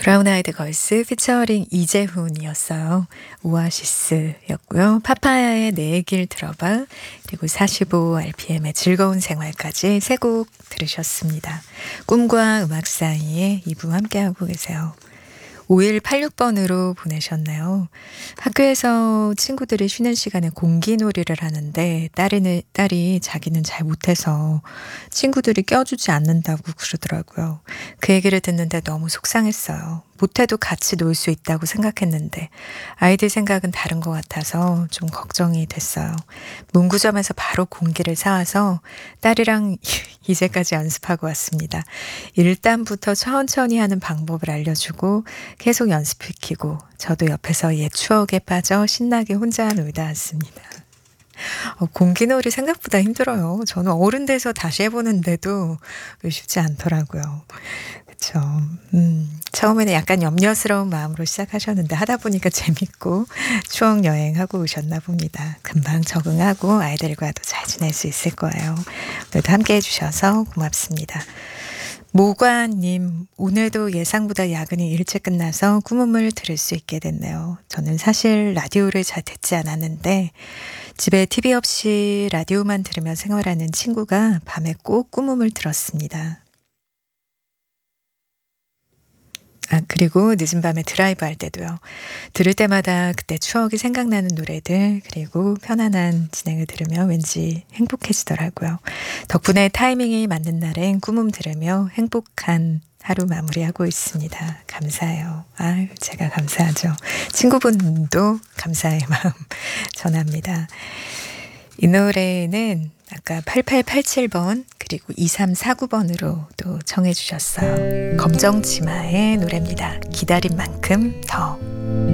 브라운 아이드 걸스 피처링 이재훈이었어요. 오아시스였고요. 파파야의 내 얘길 들어봐 그리고 45rpm의 즐거운 생활까지 세 곡 들으셨습니다. 꿈과 음악 사이에 2부 함께하고 계세요. 5186번으로 보내셨네요. 학교에서 친구들이 쉬는 시간에 공기놀이를 하는데 딸이 자기는 잘 못해서 친구들이 껴주지 않는다고 그러더라고요. 그 얘기를 듣는데 너무 속상했어요. 못해도 같이 놀 수 있다고 생각했는데 아이들 생각은 다른 것 같아서 좀 걱정이 됐어요. 문구점에서 바로 공기를 사와서 딸이랑 이제까지 연습하고 왔습니다. 일단부터 천천히 하는 방법을 알려주고 계속 연습시키고 저도 옆에서 옛 추억에 빠져 신나게 혼자 놀다 왔습니다. 공기놀이 생각보다 힘들어요. 저는 어른 돼서 다시 해보는데도 쉽지 않더라고요. 그쵸. 처음에는 약간 염려스러운 마음으로 시작하셨는데 하다 보니까 재밌고 추억 여행하고 오셨나 봅니다. 금방 적응하고 아이들과도 잘 지낼 수 있을 거예요. 오늘도 함께 해주셔서 고맙습니다. 모관님, 오늘도 예상보다 야근이 일찍 끝나서 꿈음을 들을 수 있게 됐네요. 저는 사실 라디오를 잘 듣지 않았는데 집에 TV 없이 라디오만 들으며 생활하는 친구가 밤에 꼭 꿈음을 들었습니다. 그리고 늦은 밤에 드라이브 할 때도요. 들을 때마다 그때 추억이 생각나는 노래들 그리고 편안한 진행을 들으며 왠지 행복해지더라고요. 덕분에 타이밍이 맞는 날엔 꿈음 들으며 행복한 하루 마무리하고 있습니다. 감사해요. 제가 감사하죠. 친구분도 감사의 마음 전합니다. 이 노래는 아까 8887번 그리고 2349번으로 또 청해 주셨어요. 검정치마의 노래입니다. 기다린 만큼 더.